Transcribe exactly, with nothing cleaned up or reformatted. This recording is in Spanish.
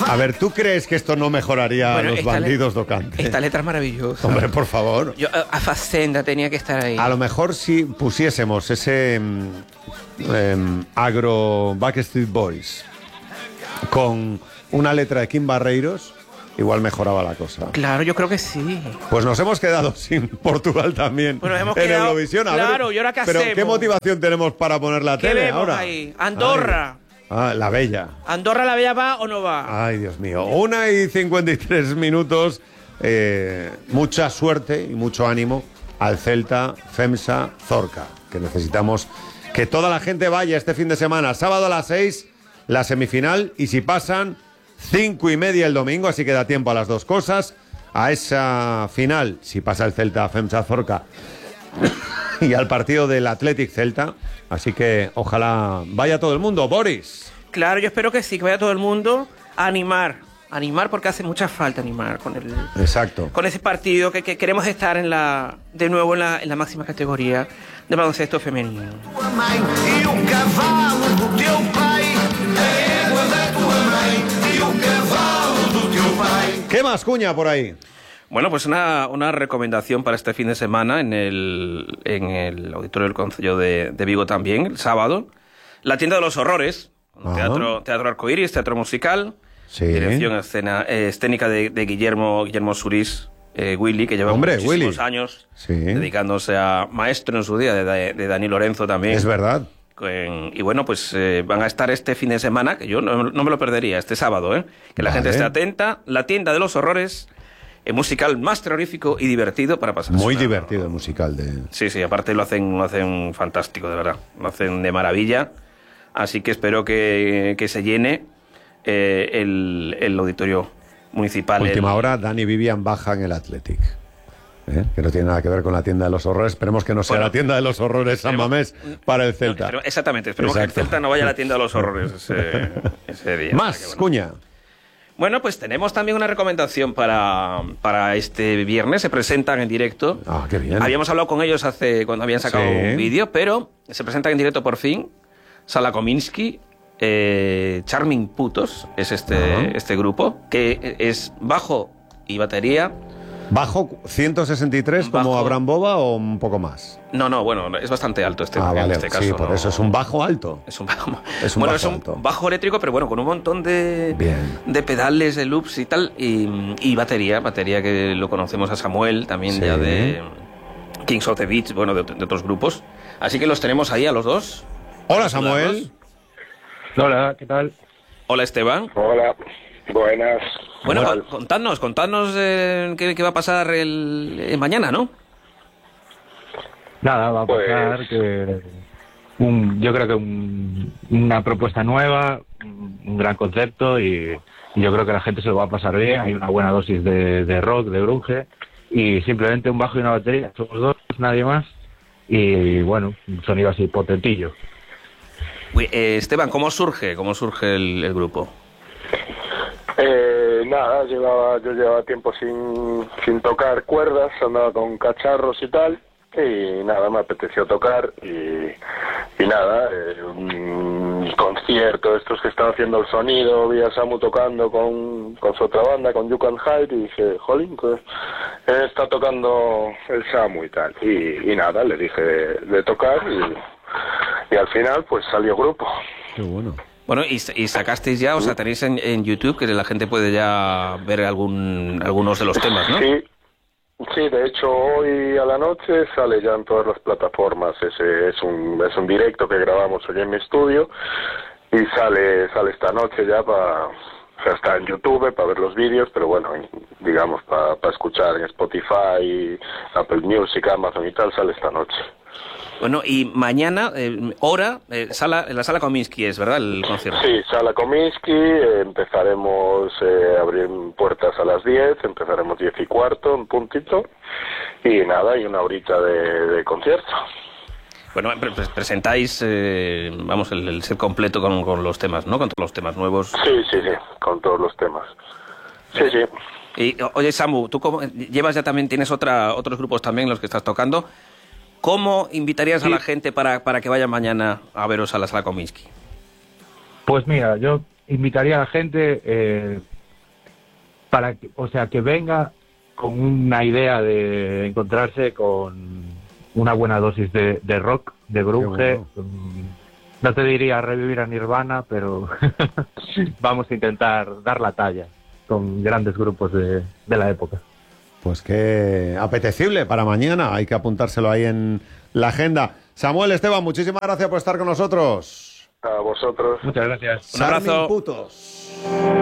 A ver, ¿tú crees que esto no mejoraría Bueno, a los esta bandidos le- do Cante? Esta letra es maravillosa. Hombre, por favor. Yo, a Facenda tenía que estar ahí. A lo mejor si pusiésemos ese mm, em, agro Backstreet Boys con una letra de Kim Barreiros, igual mejoraba la cosa. Claro, yo creo que sí. Pues nos hemos quedado sin Portugal también Bueno, hemos en quedado- Eurovisión. A ver, claro, ¿y ahora qué pero hacemos? ¿qué motivación tenemos para poner la ¿Qué tele vemos ahora? ahí? Andorra. Ay. Ah, la Bella. ¿Andorra la Bella va o no va? Ay, Dios mío. Una y cincuenta y tres minutos. Eh, mucha suerte y mucho ánimo al Celta Femsa Zorca, que necesitamos que toda la gente vaya este fin de semana. Sábado a las seis, la semifinal, y si pasan, cinco y media el domingo, así que da tiempo a las dos cosas. A esa final, si pasa el Celta Femsa Zorca, y al partido del Athletic Celta. Así que ojalá vaya todo el mundo. Boris. Claro, yo espero que sí, que vaya todo el mundo a animar. Animar porque hace mucha falta animar con el Exacto. con ese partido que, que queremos estar en la de nuevo en la, en la máxima categoría de baloncesto femenino. ¿Qué más, Cuña, por ahí? Bueno, pues una, una recomendación para este fin de semana en el, en el Auditorio del Concello de, de Vigo también, el sábado. La Tienda de los Horrores, Ajá. teatro, teatro arcoíris, teatro musical, Sí. dirección escena, eh, escénica de, de Guillermo, Guillermo Surís, eh, Willy, que lleva Hombre, muchísimos Willy. años Sí. dedicándose a maestro en su día, de, de, de Dani Lorenzo también. Es verdad. En- y bueno, pues eh, van a estar este fin de semana, que yo no, no me lo perdería, este sábado, ¿eh? Que la Vale. gente esté atenta. La Tienda de los Horrores, el musical más terrorífico y divertido para pasar. Muy divertido el musical de... Sí, sí, aparte lo hacen, lo hacen fantástico, de verdad. Lo hacen de maravilla. Así que espero que, que se llene eh, el, el auditorio municipal. Última el- hora, Dani Vivian baja en el Athletic. ¿Eh? Que no tiene nada que ver con la Tienda de los Horrores. Esperemos que no sea Bueno, la Tienda de los Horrores San esperemos- Mamés para el No, Celta. pero exactamente, esperemos Exacto. que el Celta no vaya a la Tienda de los Horrores ese, ese día. Más, O sea que, bueno. Cuña. Bueno, pues tenemos también una recomendación para, para este viernes. Se presentan en directo. Ah, qué bien. Habíamos hablado con ellos hace cuando habían sacado Sí. un vídeo, pero se presentan en directo por fin. Sala Kominsky, eh, Charming Putos, es este, Ajá. este grupo, que es bajo y batería. ¿Bajo ciento sesenta y tres como Bajo. Abraham Boba o un poco más? No, no, bueno, es bastante alto este, ah, en vale. este caso. sí, por no- eso es un bajo alto. Es un bajo, Es un bueno, bajo es un alto. bajo eléctrico, pero bueno, con un montón de, Bien. de pedales, de loops y tal, y, y batería, batería que lo conocemos a Samuel, también Sí. ya de Kings of the Beach, bueno, de, de otros grupos. Así que los tenemos ahí a los dos. Hola, Para Samuel. saludarlos. Hola, ¿qué tal? Hola, Esteban. Hola, buenas. Bueno, ¿Qué con- tal? contadnos, contadnos eh, qué, qué va a pasar el, eh, mañana, ¿no? Nada, va a Pues- pasar que un, yo creo que un- una propuesta nueva, un un gran concepto y yo creo que la gente se lo va a pasar bien. Hay una buena dosis de, de rock, de grunge y simplemente un bajo y una batería. Somos dos, nadie más y bueno, un sonido así potentillo. Uy, eh, Esteban, ¿cómo surge, cómo surge el, el grupo? Eh, nada, llevaba, yo llevaba tiempo sin, sin tocar cuerdas, andaba con cacharros y tal, y nada, me apeteció tocar, y, y nada, eh, un concierto, estos que están haciendo el sonido, vi a Samu tocando con, con su otra banda, con You Can Hide, y dije, jolín, pues eh, está tocando el Samu y tal, y, y nada, le dije de, de tocar, y, y al final pues salió grupo. Qué bueno. Bueno, y, y sacasteis ya, o sea, tenéis en, en YouTube que la gente puede ya ver algún, algunos de los temas, ¿no? Sí, sí, de hecho hoy a la noche sale ya en todas las plataformas. Ese es un es un directo que grabamos hoy en mi estudio y sale sale esta noche ya para, o sea, está en YouTube para ver los vídeos, pero bueno, en- digamos para pa escuchar en Spotify, Apple Music, Amazon y tal, sale esta noche. Bueno, y mañana, eh, hora, eh, sala, en la sala Kominsky es, ¿verdad? El concierto. Sí, Sala Kominsky, eh, empezaremos eh, a abrir puertas a las diez, empezaremos diez y cuarto, un puntito, y nada, y una horita de, de concierto. Bueno, pre- pre- presentáis, eh, vamos, el, el set completo con, con los temas, ¿no? Con todos los temas nuevos. Sí, sí, sí, con todos los temas. Sí, sí. Y, o- oye, Samu, tú cómo, llevas ya también, tienes otra, otros grupos también los que estás tocando. ¿Cómo invitarías a la gente para, para que vayan mañana a veros a la sala Kominsky? Pues mira, yo invitaría a la gente, eh, para que, o sea, que venga con una idea de encontrarse con una buena dosis de, de rock, de grunge. Bueno. No te diría revivir a Nirvana, pero vamos a intentar dar la talla con grandes grupos de, de la época. Pues qué apetecible para mañana. Hay que apuntárselo ahí en la agenda. Samuel, Esteban, muchísimas gracias por estar con nosotros. A vosotros. Muchas gracias. Un abrazo. Sarmin Putos.